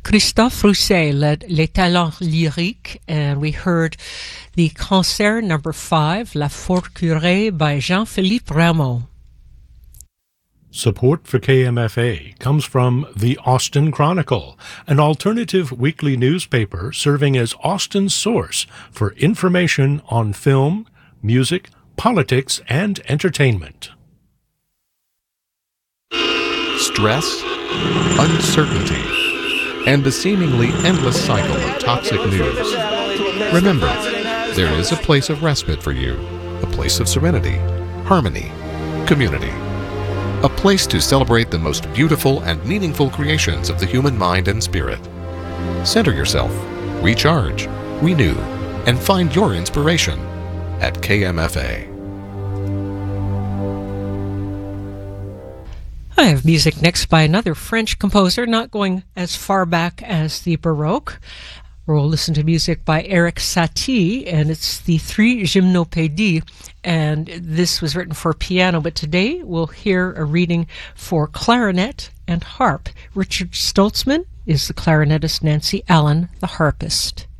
Christophe Rousset led Les Talents Lyriques, and we heard the Concert number 5, La Forêt by Jean-Philippe Rameau. Support for KMFA comes from the Austin Chronicle, an alternative weekly newspaper serving as Austin's source for information on film, music, politics, and entertainment. Stress, uncertainty, and the seemingly endless cycle of toxic news. Remember, there is a place of respite for you, a place of serenity, harmony, community. A place to celebrate the most beautiful and meaningful creations of the human mind and spirit. Center yourself, recharge, renew, and find your inspiration at KMFA. I have music next by another French composer, not going as far back as the Baroque. We'll listen to music by Erik Satie, and it's the Three Gymnopédies, and this was written for piano, but today we'll hear a reading for clarinet and harp. Richard Stoltzman is the clarinetist, Nancy Allen the harpist.